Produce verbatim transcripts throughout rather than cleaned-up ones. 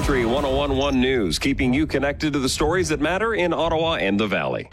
Country one oh one point one News, keeping you connected to the stories that matter in Ottawa and the Valley.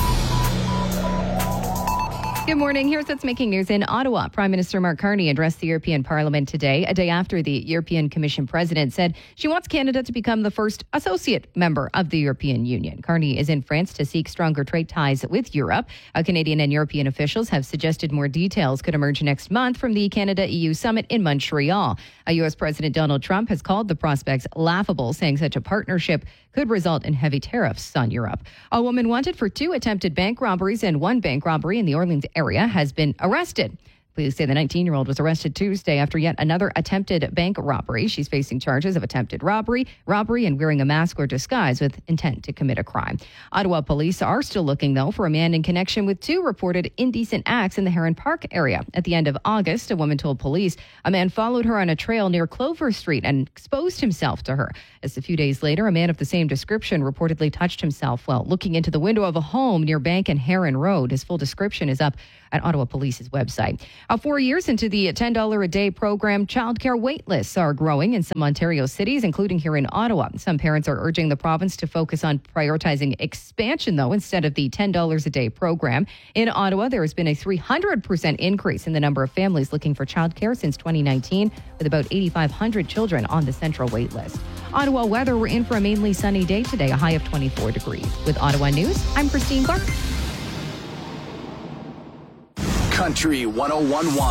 Good morning. Here's what's making news in Ottawa. Prime Minister Mark Carney addressed the European Parliament today, a day after the European Commission president said she wants Canada to become the first associate member of the European Union. Carney is in France to seek stronger trade ties with Europe. Uh, Canadian and European officials have suggested more details could emerge next month from the Canada-E U summit in Montreal. Uh, U S. President Donald Trump has called the prospects laughable, saying such a partnership could result in heavy tariffs on Europe. A woman wanted for two attempted bank robberies and one bank robbery in the Orleans area has been arrested. Police say the nineteen-year-old was arrested Tuesday after yet another attempted bank robbery. She's facing charges of attempted robbery, robbery, and wearing a mask or disguise with intent to commit a crime. Ottawa police are still looking, though, for a man in connection with two reported indecent acts in the Heron Park area. At the end of August, a woman told police a man followed her on a trail near Clover Street and exposed himself to her. As a few days later, a man of the same description reportedly touched himself while looking into the window of a home near Bank and Heron Road. His full description is up at Ottawa Police's website. Uh, four years into the ten dollars a day program, childcare wait lists are growing in some Ontario cities, including here in Ottawa. Some parents are urging the province to focus on prioritizing expansion, though, instead of the ten dollars a day program. In Ottawa, there has been a three hundred percent increase in the number of families looking for childcare since twenty nineteen, with about eighty-five hundred children on the central wait list. Ottawa weather, we're in for a mainly sunny day today, a high of twenty-four degrees. With Ottawa News, I'm Christine Clark. Country one oh one point one.